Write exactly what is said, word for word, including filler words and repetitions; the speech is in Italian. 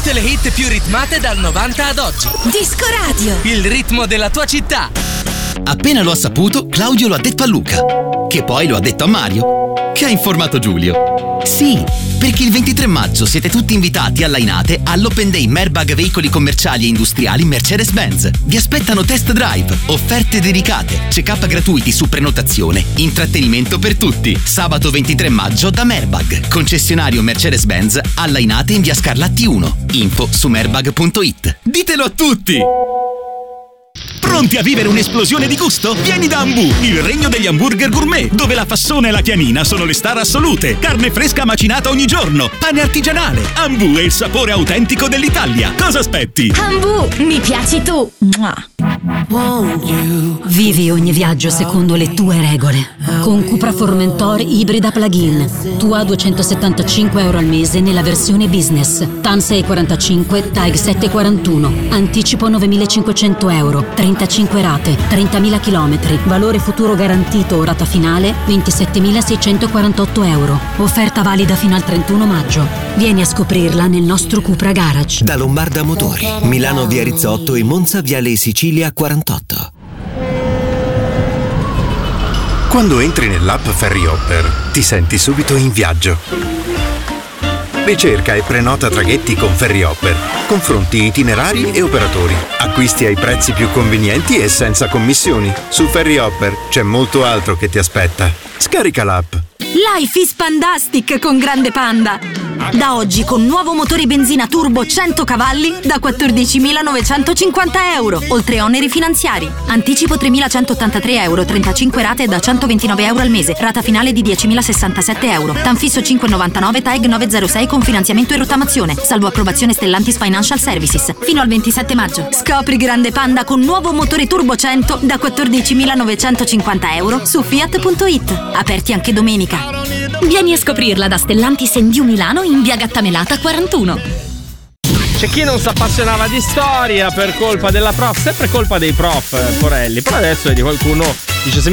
Tutte le hit più ritmate dal novanta ad oggi. Disco Radio. Il ritmo della tua città. Appena lo ha saputo, Claudio lo ha detto a Luca, che poi lo ha detto a Mario, che ha informato Giulio. Sì, perché il ventitré maggio siete tutti invitati alla Inate all'Open Day Merbag Veicoli Commerciali e Industriali Mercedes-Benz. Vi aspettano test drive, offerte dedicate, check-up gratuiti su prenotazione, intrattenimento per tutti. Sabato ventitré maggio da Merbag, concessionario Mercedes-Benz alla Inate in via Scarlatti uno. Info su merbag punto it. Ditelo a tutti! Pronti a vivere un'esplosione di gusto? Vieni da Ambu, il regno degli hamburger gourmet, dove la fassona e la chianina sono le star assolute. Carne fresca macinata ogni giorno, pane artigianale. Ambu è il sapore autentico dell'Italia. Cosa aspetti? Ambu, mi piaci tu. Vivi ogni viaggio secondo le tue regole. Con Cupra Formentor ibrida plug-in. Tua duecentosettantacinque euro al mese nella versione business. T A N sei quarantacinque, T A G sette quarantuno. Anticipo novemilacinquecento euro. trentacinque rate, trentamila chilometri. Valore futuro garantito, rata finale ventisettemilaseicentokwarantotto euro. Offerta valida fino al trentuno maggio. Vieni a scoprirla nel nostro Cupra Garage. Da Lombarda Motori, Milano via Rizzotto e Monza viale Sicilia quarantotto. Quando entri nell'app Ferryhopper ti senti subito in viaggio. Ricerca e prenota traghetti con Ferryhopper. Confronti itinerari e operatori. Acquisti ai prezzi più convenienti e senza commissioni. Su Ferryhopper c'è molto altro che ti aspetta. Scarica l'app. Life is Pandastic con Grande Panda. Da oggi con nuovo motore benzina turbo cento cavalli da quattordicimilanovecentocinquanta euro, oltre oneri finanziari. Anticipo tremilacentottantatré euro, trentacinque rate da centoventinove euro al mese, rata finale di diecimilasessantasette euro. Tanfisso cinque virgola novantanove, T A G novecentosei con finanziamento e rottamazione, salvo approvazione Stellantis Financial Services. Fino al ventisette maggio. Scopri Grande Panda con nuovo motore turbo cento da quattordicimilanovecentocinquanta euro su fiat punto it. Aperti anche domenica. Vieni a scoprirla da Stellantis in Via Milano in via Gattamelata quarantuno. C'è chi non si appassionava di storia per colpa della prof, sempre colpa dei prof, Porelli, però adesso vedi qualcuno dice